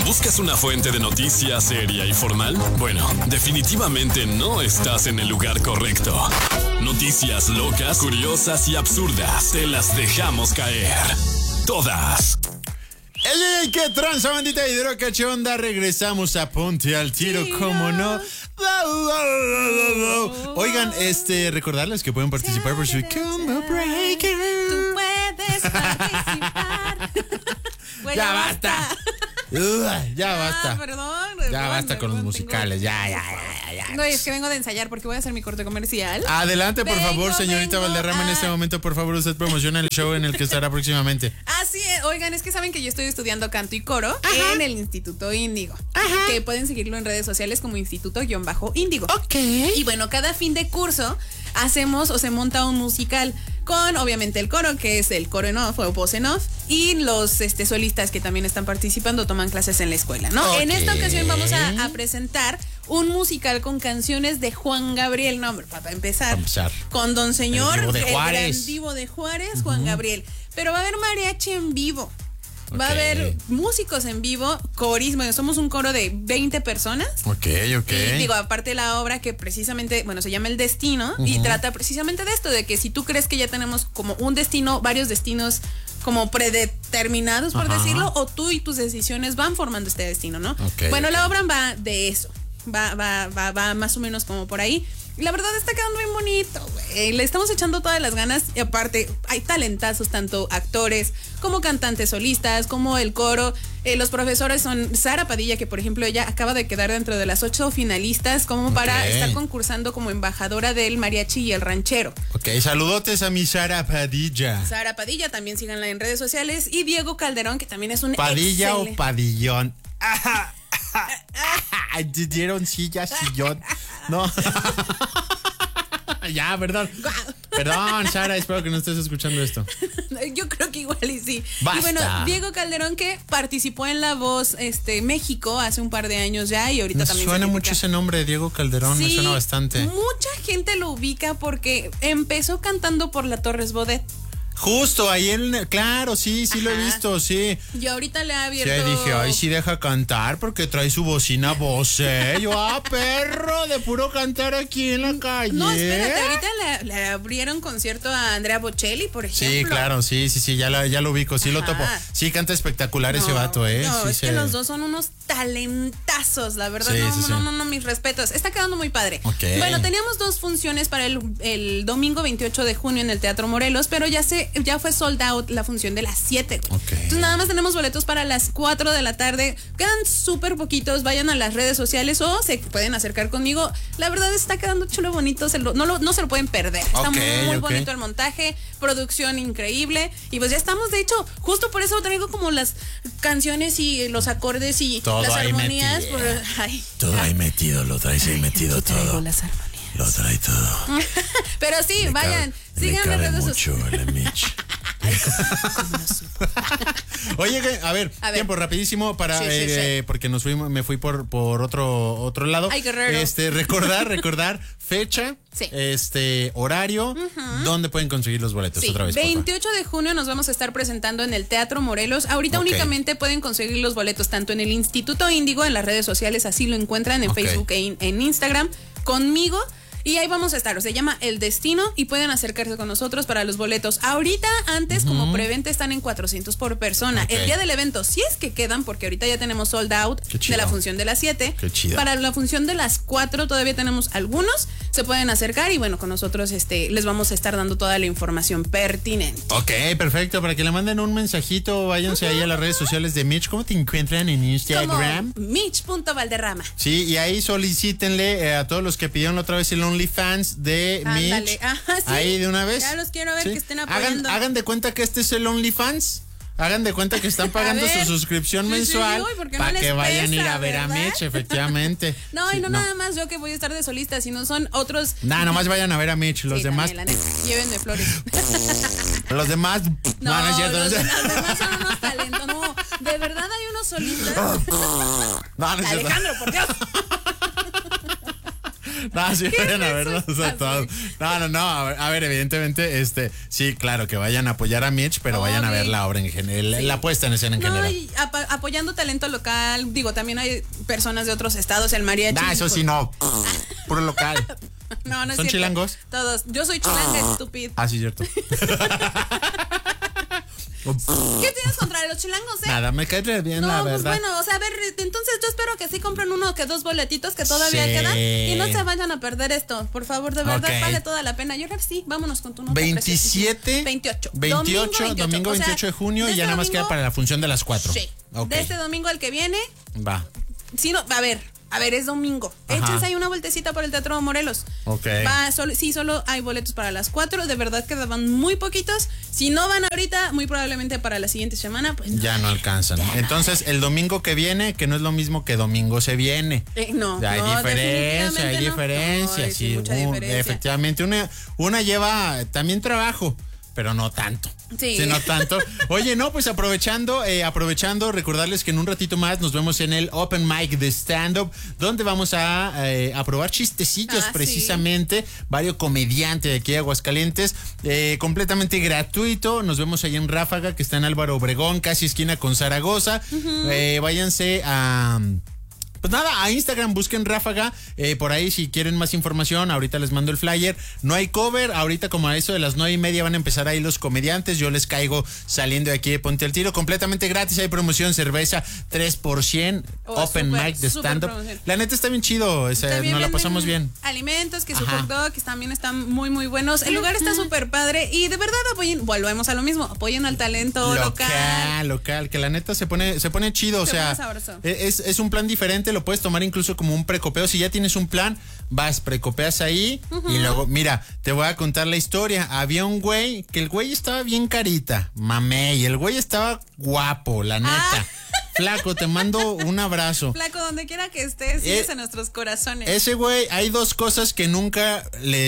¿Buscas una fuente de noticias seria y formal? Bueno, definitivamente no estás en el lugar correcto. Noticias locas, curiosas y absurdas. Te las dejamos caer. Todas. ¡Ey, qué tranza, bandita hidrocachonda! Regresamos a Ponte al Tiro, sí, ¿cómo no? Oigan, recordarles que pueden participar por su Combo Breaker. Tú puedes participar. Bueno, ya basta. Ya basta. Perdón. Ya basta con los musicales. Ya. No, es que vengo de ensayar porque voy a hacer mi corte comercial. Adelante, por favor, señorita Valderrama. En este momento, por favor, usted promociona el show en el que estará próximamente. Así es. Oigan, es que saben que yo estoy estudiando canto y coro en el Instituto Índigo. Que pueden seguirlo en redes sociales como Instituto-Índigo. Ok. Y bueno, cada fin de curso hacemos o se monta un musical con obviamente el coro, que es el coro en off o voz en off, y los solistas que también están participando toman clases en la escuela, ¿no? Okay. En esta ocasión vamos a presentar un musical con canciones de Juan Gabriel, no, para empezar. Con Don Señor, el gran divo de Juárez, Juan Gabriel. Pero va a haber mariachi en vivo. Va a haber músicos en vivo, corismo, somos un coro de 20 personas. Ok. Y digo, aparte de la obra que precisamente, bueno, se llama El Destino y trata precisamente de esto, de que si tú crees que ya tenemos como un destino, varios destinos como predeterminados, por decirlo, o tú y tus decisiones van formando este destino, ¿no? Bueno, la obra va de eso, va más o menos como por ahí. Y la verdad está quedando bien bonito, güey. Le estamos echando todas las ganas. Y aparte, hay talentazos, tanto actores como cantantes solistas, como el coro. Los profesores son Sara Padilla, que por ejemplo ella acaba de quedar dentro de las 8 finalistas como para estar concursando como embajadora del mariachi y el ranchero. Ok, saludotes a mi Sara Padilla. Sara Padilla, también síganla en redes sociales. Y Diego Calderón, que también es un ¿Padilla o Padillón? ¿Te dieron sillón? No. Ya, perdón. Perdón, Sara, espero que no estés escuchando esto. Yo creo que igual y sí. Basta. Y bueno, Diego Calderón, que participó en La Voz México hace un par de años ya, y ahorita también suena mucho ese nombre, Diego Calderón, me suena bastante. Mucha gente lo ubica porque empezó cantando por la Torres Bodet. Justo ahí claro, sí lo he visto, sí. Yo ahorita le he abierto. Sí, dije, ay, sí deja cantar porque trae su bocina Bose. Yo, perro, de puro cantar aquí en la calle. No, espérate, ahorita le abrieron concierto a Andrea Bocelli, por ejemplo. Sí, claro, sí, ya lo ubico, sí lo topo. Sí, canta espectacular ese vato, No, sí, es que los dos son unos talentazos, la verdad. No, mis respetos. Está quedando muy padre. Bueno, teníamos 2 funciones para el domingo 28 de junio en el Teatro Morelos, pero ya fue sold out la función de las 7. Entonces nada más tenemos boletos para las 4 de la tarde. Quedan súper poquitos. Vayan a las redes sociales o se pueden acercar conmigo. La verdad está quedando chulo, bonito. No se lo pueden perder. Está muy bonito el montaje, producción increíble. Y pues ya estamos, de hecho, justo por eso traigo como las canciones y los acordes y todo las armonías. Todo ahí metido, lo traes ahí metido todo. Las armonías. Lo trae todo. Pero sí, vayan, síganme en redes sociales. Oye, a ver, tiempo rapidísimo para porque me fui por otro lado. Ay, guerrero. Recordar fecha, horario, ¿dónde pueden conseguir los boletos? Otra vez, 28 de junio nos vamos a estar presentando en el Teatro Morelos. Ahorita únicamente pueden conseguir los boletos tanto en el Instituto Índigo, en las redes sociales, así lo encuentran en Facebook e en Instagram, conmigo. Y ahí vamos a estar, se llama El Destino y pueden acercarse con nosotros para los boletos. Ahorita, antes, como preventa, están en 400 por persona. El día del evento, si es que quedan, porque ahorita ya tenemos sold out de la función de las 7. Para la función de las 4 todavía tenemos algunos. Se pueden acercar y bueno, con nosotros les vamos a estar dando toda la información pertinente. Ok, perfecto. Para que le manden un mensajito, váyanse ahí a las redes sociales de Mitch. ¿Cómo te encuentran en Instagram? Como Mitch.Valderrama. Sí, y ahí solicítenle a todos los que pidieron otra vez el OnlyFans de Mitch. Ahí de una vez. Ya los quiero ver que estén apoyando. Hagan de cuenta que este es el OnlyFans. Hagan de cuenta que están pagando su suscripción mensual para que vayan a ir a ver a Mitch, efectivamente. No, y no nada más yo que voy a estar de solista, sino son otros. Nomás vayan a ver a Mitch. Los demás. Llévenme flores. Los demás. No es cierto. Los demás son unos talentos. No, de verdad hay unos solistas. No es cierto. Alejandro, por Dios. No, sí, vayan a verlos a todos. No. A ver, evidentemente, sí, claro, que vayan a apoyar a Mitch, pero vayan a ver la obra en general, la puesta en escena en general. Y apoyando talento local, digo, también hay personas de otros estados, el mariachi. Eso sí, no. Puro local. No es ¿Son cierto. chilangos? Todos. Yo soy chilanga, estúpido. Sí, cierto. ¿Qué tienes contra los chilangos, Nada, me cae bien, la verdad. Pues bueno, o sea, a ver, entonces yo espero que sí compren uno que 2 boletitos que todavía quedan y no se vayan a perder esto. Por favor, de verdad, vale toda la pena. Yo creo que sí, vámonos con tu nota. 28, domingo 28 de junio y ya nada más queda para la función de las 4. Sí. De este domingo al que viene. Va. Sí, no, a ver, es domingo. Échense ahí una vueltecita por el Teatro Morelos. Ok. Solo hay boletos para las 4. De verdad quedaban muy poquitos. Si no van ahorita, muy probablemente para la siguiente semana, pues ya no alcanzan. Entonces, el domingo que viene, que no es lo mismo que domingo se viene. Hay diferencia. Sí, mucha diferencia. Efectivamente, una lleva también trabajo, pero no tanto. Sí, no tanto. Oye, pues aprovechando, recordarles que en un ratito más nos vemos en el Open Mic de Stand-Up, donde vamos a probar chistecillos precisamente. Sí. Varios comediantes de aquí de Aguascalientes, completamente gratuito. Nos vemos ahí en Ráfaga, que está en Álvaro Obregón, casi esquina con Zaragoza. Váyanse a... Pues nada, a Instagram busquen Ráfaga, por ahí si quieren más información, ahorita les mando el flyer. No hay cover, ahorita como a eso de las 9:30 van a empezar ahí los comediantes, yo les caigo saliendo de aquí de Ponte al Tiro, completamente gratis, hay promoción, cerveza 3%, Open Mic de stand-up. La neta está bien chido, nos la pasamos bien. Alimentos, que su hot dog, que también están muy muy buenos, el lugar está súper padre y de verdad volvemos a lo mismo, apoyen al talento local, que la neta se pone chido, o sea, es un plan diferente. Lo puedes tomar incluso como un precopeo. Si ya tienes un plan, vas, precopeas ahí y luego, mira, te voy a contar la historia. Había un güey, que el güey estaba bien carita, mamey, el güey estaba guapo, la neta. Flaco, te mando un abrazo. Flaco, donde quiera que estés, sigues en nuestros corazones. Ese güey, hay dos cosas que nunca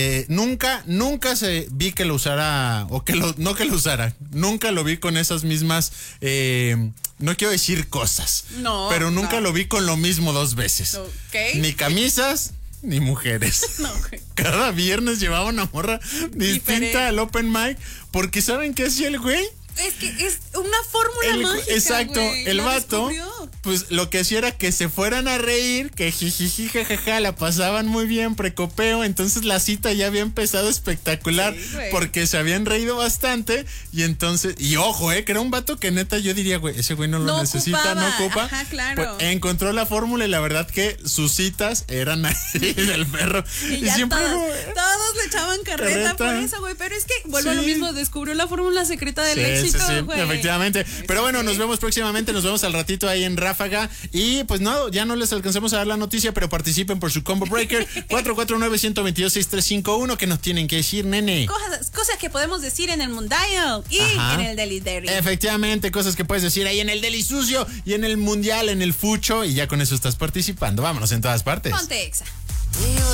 se vi que lo usara, o no que lo usara. Nunca lo vi con esas mismas, no quiero decir cosas. No. Pero nunca lo vi con lo mismo 2 veces. Okay. Ni camisas, ni mujeres. No, okay. Cada viernes llevaba una morra distinta al Open Mic, porque ¿saben qué hacía el güey? Es que es una fórmula mágica. Exacto, güey. el vato, pues lo que hacía era que se fueran a reír, que jijiji, jajaja, la pasaban muy bien, precopeo, entonces la cita ya había empezado espectacular, porque se habían reído bastante, y entonces, y ojo, que era un vato que neta yo diría, güey, ese güey no lo necesita, no ocupa. Ajá, claro. Pues, encontró la fórmula y la verdad que sus citas eran ahí del perro. Y ya siempre todos le echaban carreta por eso, güey, pero es que vuelvo a lo mismo, descubrió la fórmula secreta del éxito. Sí, efectivamente. Pero bueno, nos vemos próximamente, nos vemos al ratito ahí en Ráfaga. Y pues no, ya no les alcancemos a dar la noticia, pero participen por su Combo Breaker 449-122-6351, que nos tienen que decir, nene. Cosas que podemos decir en el Mundial y en el Deli Dairy. Efectivamente, cosas que puedes decir ahí en el Deli Sucio y en el Mundial, en el Fucho, y ya con eso estás participando. Vámonos en todas partes. Ponte Exa.